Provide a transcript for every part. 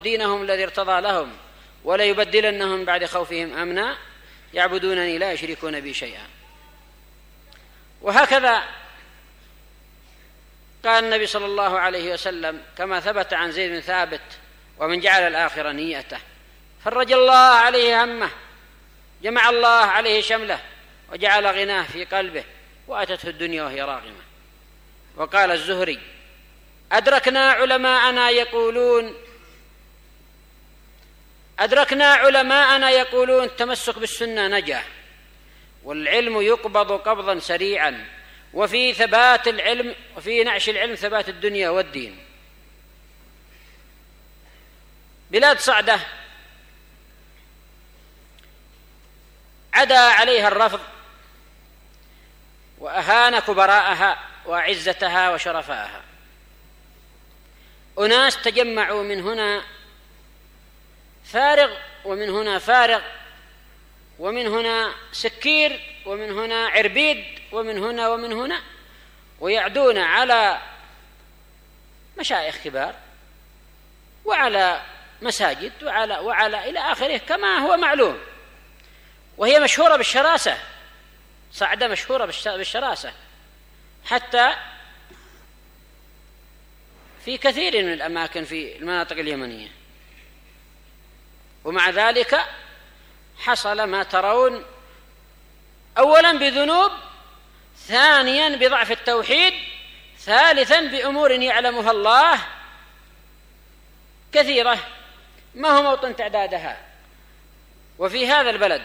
دينهم الذي ارتضى لهم وليبدلنهم بعد خوفهم أمنا يعبدونني لا يشركون بي شيئا. وهكذا قال النبي صلى الله عليه وسلم كما ثبت عن زيد بن ثابت: ومن جعل الآخرة نيته فرج الله عليه همه، جمع الله عليه شمله، وجعل غناه في قلبه، وأتته الدنيا وهي راغمة. وقال الزهري: أدركنا علماءنا يقولون التمسك بالسنة نجاة، والعلم يقبض قبضا سريعا، وفي ثبات العلم وفي نعش العلم ثبات الدنيا والدين. بلاد صعدة عدا عليها الرفض وأهان كبراءها وعزتها وشرفائها. أناس تجمعوا من هنا فارغ ومن هنا فارغ، ومن هنا سكير ومن هنا عربيد ومن هنا، ويعدون على مشايخ كبار وعلى مساجد وعلى إلى آخره كما هو معلوم. وهي مشهورة بالشراسة، صعدة مشهورة بالشراسة حتى في كثير من الأماكن في المناطق اليمنية. ومع ذلك حصل ما ترون: أولا بذنوب، ثانيا بضعف التوحيد، ثالثا بأمور يعلمها الله كثيرة ما هو موطن تعدادها. وفي هذا البلد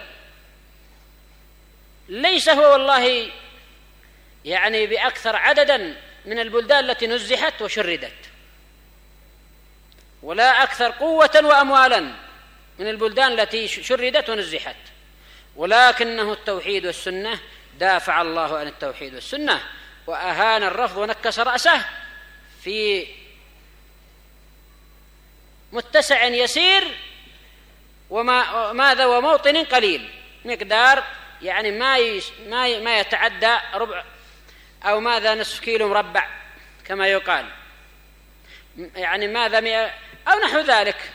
ليس هو والله يعني بأكثر عددا من البلدان التي نزحت وشردت، ولا أكثر قوة وأموالا من البلدان التي شردت ونزحت، ولكنه التوحيد والسنة دافع الله عن التوحيد والسنة وأهان الرفض ونكس رأسه في متسع يسير وماذا وموطن قليل، مقدار يعني ما يتعدى ربع أو ماذا نصف كيلو مربع كما يقال، يعني ماذا 100 أو نحو ذلك.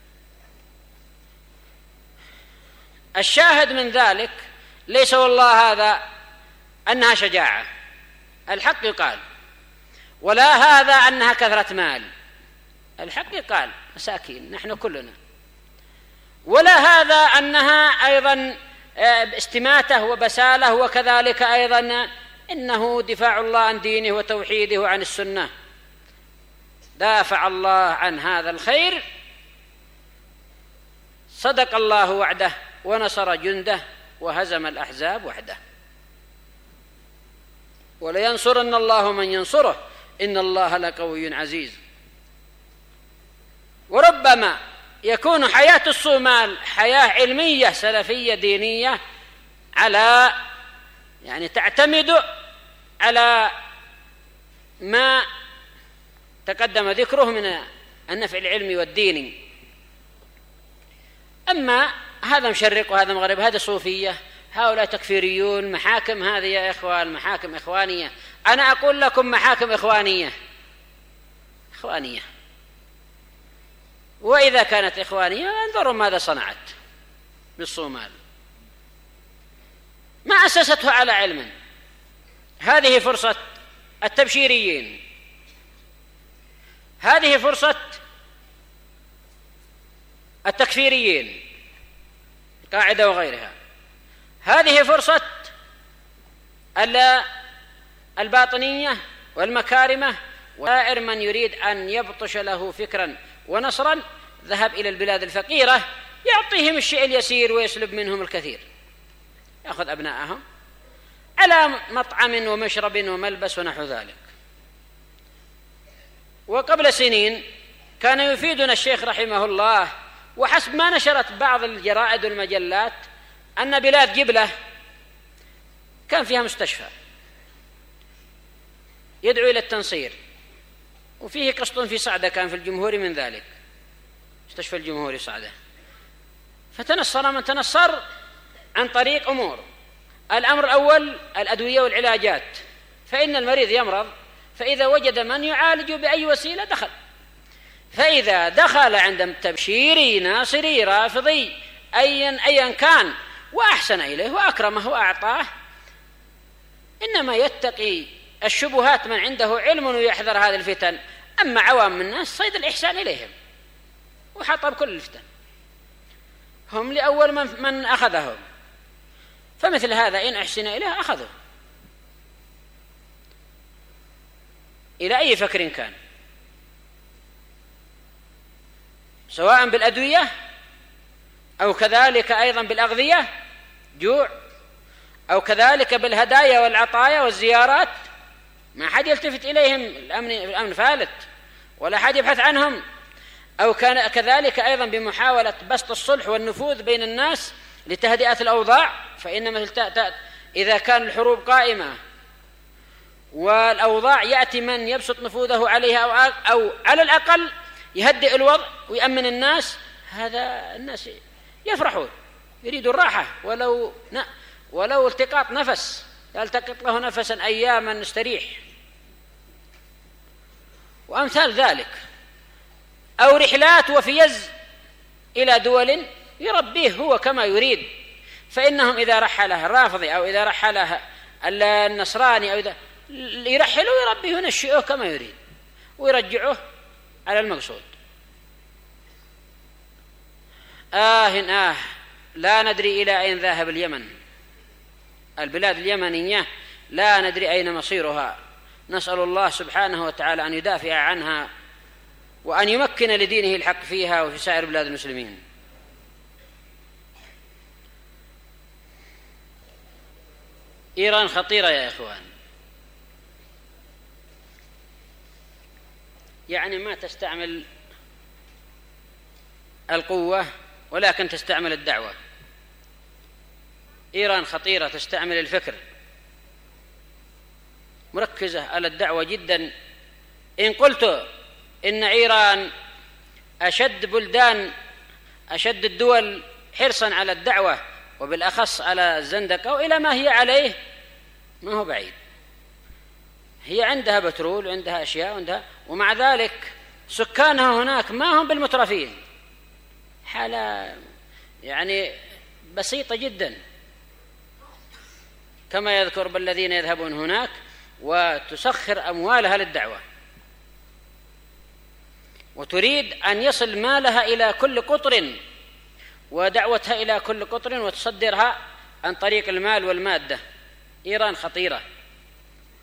الشاهد من ذلك ليس والله هذا أنها شجاعة، الحق يقال، ولا هذا أنها كثرة مال، الحق يقال مساكين نحن كلنا، ولا هذا أنها أيضا استماتة وبسالة، وكذلك أيضا إنه دفاع الله عن دينه وتوحيده وعن السنة. دافع الله عن هذا الخير، صدق الله وعده ونصر جنده وهزم الأحزاب وحده. ولينصرن الله من ينصره إن الله لقوي عزيز. وربما يكون حياة الصومال حياة علمية سلفية دينية على يعني تعتمد على ما تقدم ذكره من النفع العلمي والديني. أما هذا مشرق وهذا مغرب، هذا صوفية، هؤلاء تكفيريون، محاكم هذه يا إخوان محاكم إخوانية. أنا أقول لكم محاكم إخوانية، وإذا كانت إخوانية انظروا ماذا صنعت بالصومال، ما أسسته على علم. هذه فرصة التبشيريين، هذه فرصة التكفيريين قاعدة وغيرها، هذه فرصة الباطنية والمكارمة، وسائر من يريد أن يبطش له فكرا ونصرا ذهب إلى البلاد الفقيرة يعطيهم الشيء اليسير ويسلب منهم الكثير، يأخذ أبناءهم على مطعم ومشرب وملبس ونحو ذلك. وقبل سنين كان يفيدنا الشيخ رحمه الله، وحسب ما نشرت بعض الجرائد والمجلات، أن بلاد قبلة كان فيها مستشفى يدعو إلى التنصير، وفيه قسط في صعدة كان في الجمهوري من ذلك، مستشفى الجمهوري صعدة. فتنصر من تنصر عن طريق أمور. الأمر الأول الأدوية والعلاجات، فإن المريض يمرض، فإذا وجد من يعالج بأي وسيلة دخل. فإذا دخل عند تبشيري ناصري رافضي أيا كان وأحسن إليه وأكرمه وأعطاه، إنما يتقي الشبهات من عنده علم ويحذر هذه الفتن. أما عوام الناس صيد الإحسان إليهم وحطب كل الفتن، هم لأول من أخذهم، فمثل هذا إن أحسن إليه أخذه إلى أي فكر كان، سواء بالأدوية أو كذلك أيضا بالأغذية جوع، أو كذلك بالهدايا والعطايا والزيارات، ما حد يلتفت إليهم، الأمن فالت ولا حد يبحث عنهم، أو كذلك أيضا بمحاولة بسط الصلح والنفوذ بين الناس لتهدئة الأوضاع. فإن إذا كان الحروب قائمة والأوضاع يأتي من يبسط نفوذه عليها أو على الأقل يهدئ الوضع ويأمن الناس، هذا الناس يفرحون يريدوا الراحة ولو التقاط نفس، يلتقط له نفسا أياما نستريح وأمثال ذلك، أو رحلات وفيز إلى دول يربيه هو كما يريد. فإنهم إذا رحله الرافضي أو إذا رحله النصراني أو إذا يرحلوا يربيه ينشئه كما يريد ويرجعه على المقصود. لا ندري إلى أين ذاهب اليمن، البلاد اليمنية لا ندري أين مصيرها، نسأل الله سبحانه وتعالى أن يدافع عنها وأن يمكن لدينه الحق فيها وفي سائر بلاد المسلمين. إيران خطيرة يا إخوان، يعني ما تستعمل القوة ولكن تستعمل الدعوة. إيران خطيرة، تستعمل الفكر، مركزة على الدعوة جدا. إن قلت إن إيران أشد الدول حرصا على الدعوة وبالأخص على الزندقة وإلى ما هي عليه، ما هو بعيد. هي عندها بترول وعندها أشياء ومع ذلك سكانها هناك ما هم بالمترفين، حالة يعني بسيطة جدا، كما يذكر بالذين يذهبون هناك وتسخر أموالها للدعوة وتريد أن يصل مالها إلى كل قطر ودعوتها إلى كل قطر وتصدرها عن طريق المال والمادة. إيران خطيرة.